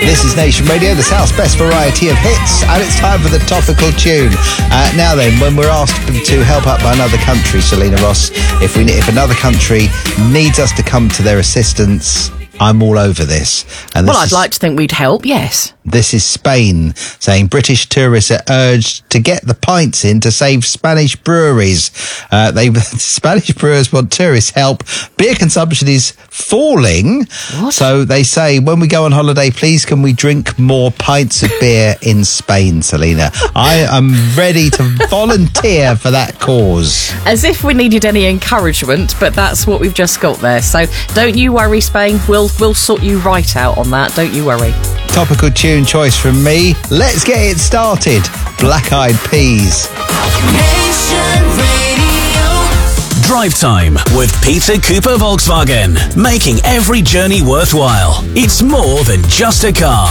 This is Nation Radio, the South's best variety of hits, and it's time for the topical tune. Now then, when we're asked to help out by another country, Selena Ross, if another country needs us to come to their assistance, I'm all over this. And I'd like to think we'd help, yes. This is Spain, saying British tourists are urged to get the pints in to save Spanish breweries. Spanish brewers want tourists' help. Beer consumption is falling. What? So they say, when we go on holiday, please can we drink more pints of beer in Spain, Selena? I am ready to volunteer for that cause. As if we needed any encouragement, but that's what we've just got there. So don't you worry, Spain. We'll sort you right out on that. Don't you worry. Topical tune choice from me. Let's get it started. Black Eyed Peas. Nation Radio. Drive time with Peter Cooper Volkswagen. Making every journey worthwhile. It's more than just a car.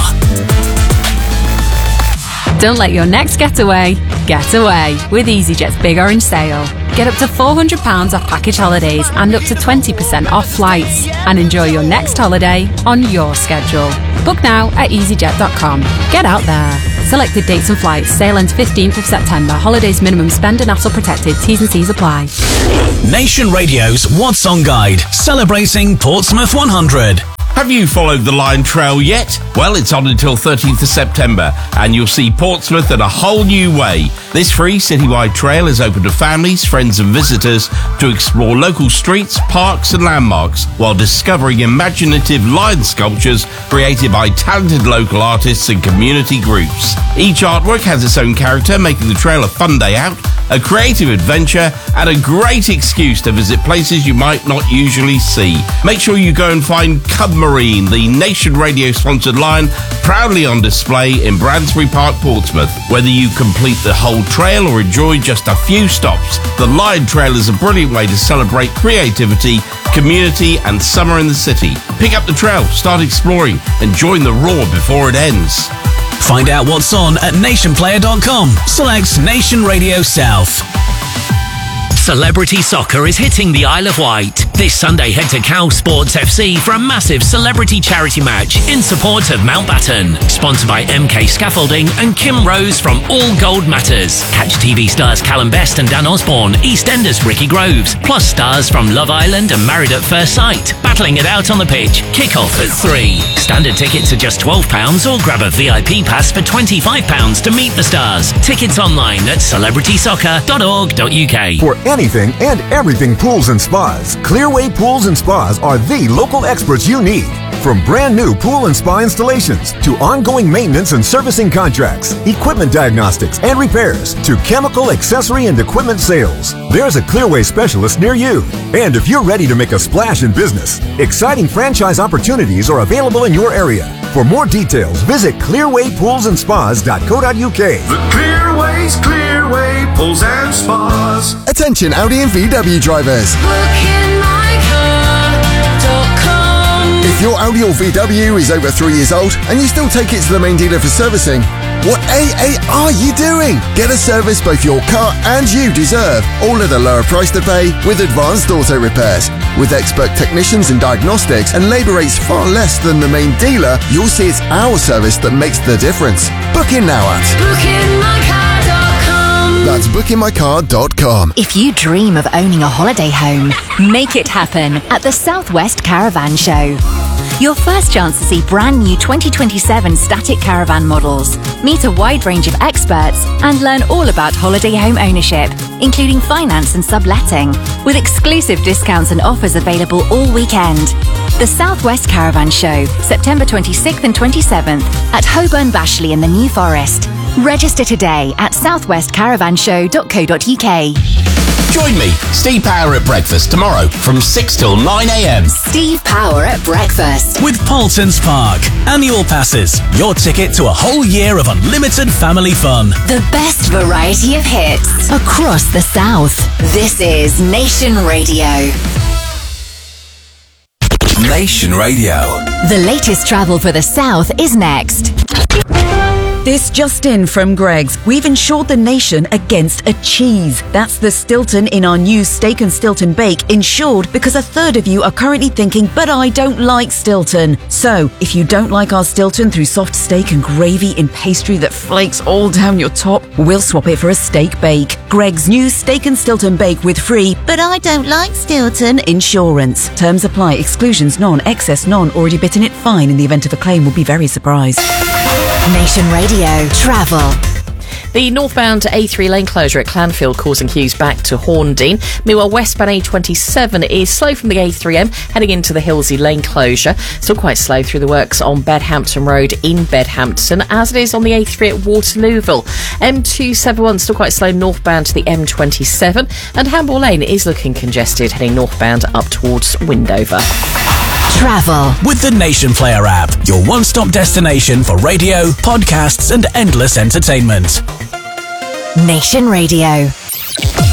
Don't let your next getaway get away with EasyJet's Big Orange Sale. Get up to £400 off package holidays and up to 20% off flights. And enjoy your next holiday on your schedule. Book now at easyjet.com. Get out there. Selected dates and flights. Sale ends 15th of September. Holidays minimum spend and ASL protected. T's and C's apply. Nation Radio's What's On Guide, celebrating Portsmouth 100. Have you followed the Lion Trail yet? Well, it's on until 13th of September, and you'll see Portsmouth in a whole new way. This free citywide trail is open to families, friends and visitors to explore local streets, parks and landmarks while discovering imaginative lion sculptures created by talented local artists and community groups. Each artwork has its own character, making the trail a fun day out, a creative adventure and a great excuse to visit places you might not usually see. Make sure you go and find Cub Marine, the Nation Radio sponsored lion, proudly on display in Bransbury Park, Portsmouth. Whether you complete the whole trail or enjoy just a few stops, the Lion Trail is a brilliant way to celebrate creativity, community and summer in the city. Pick up the trail, start exploring and join the roar before it ends. Find out what's on at nationplayer.com. Select Nation Radio South. Celebrity soccer is hitting the Isle of Wight. This Sunday, head to Cal Sports FC for a massive celebrity charity match in support of Mountbatten. Sponsored by MK Scaffolding and Kim Rose from All Gold Matters. Catch TV stars Callum Best and Dan Osborne, EastEnders Ricky Groves, plus stars from Love Island and Married at First Sight, battling it out on the pitch. Kick-off at 3. Standard tickets are just £12 or grab a VIP pass for £25 to meet the stars. Tickets online at celebritysoccer.org.uk. For anything and everything pools and spas, Clearway Pools and Spas are the local experts you need. From brand new pool and spa installations to ongoing maintenance and servicing contracts, equipment diagnostics and repairs to chemical, accessory and equipment sales, there's a Clearway specialist near you. And if you're ready to make a splash in business, exciting franchise opportunities are available in your area. For more details, visit clearwaypoolsandspas.co.uk. The Clearway's Clearway Pools and Spas. Attention Audi and VW drivers. If your Audi or VW is over 3 years old and you still take it to the main dealer for servicing, what AA are you doing? Get a service both your car and you deserve, all at a lower price to pay with Advanced Auto Repairs. With expert technicians and diagnostics and labour rates far less than the main dealer, you'll see it's our service that makes the difference. Book in now at bookingmycar.com. That's bookingmycar.com. If you dream of owning a holiday home, make it happen at the Southwest Caravan Show. Your first chance to see brand new 2027 static caravan models, meet a wide range of experts and learn all about holiday home ownership, including finance and subletting, with exclusive discounts and offers available all weekend. The Southwest Caravan Show, September 26th and 27th at Holborn Bashley in the New Forest. Register today at southwestcaravanshow.co.uk. Join me, Steve Power at breakfast tomorrow from 6 till 9 a.m. Steve Power at breakfast. With Paulson's Park. Annual passes. Your ticket to a whole year of unlimited family fun. The best variety of hits across the South. This is Nation Radio. Nation Radio. The latest travel for the South is next. This just in from Greggs. We've insured the nation against a cheese. That's the Stilton in our new Steak and Stilton Bake, insured because a third of you are currently thinking, but I don't like Stilton. So, if you don't like our Stilton through soft steak and gravy in pastry that flakes all down your top, we'll swap it for a steak bake. Greggs' new Steak and Stilton Bake with free, but I don't like Stilton insurance. Terms apply. Exclusions none. Excess none. Already bitten it fine in the event of a claim. Will be very surprised. Nation Radio Travel. The northbound A3 lane closure at Clanfield causing queues back to Horndean. Meanwhile, westbound A27 is slow from the A3M heading into the Hillsey lane closure. Still quite slow through the works on Bedhampton Road in Bedhampton, as it is on the A3 at Waterlooville. M271 still quite slow northbound to the M27, and Hamble Lane is looking congested heading northbound up towards Windover. Travel with the Nation Player app, your one-stop destination for radio, podcasts and endless entertainment. Nation Radio.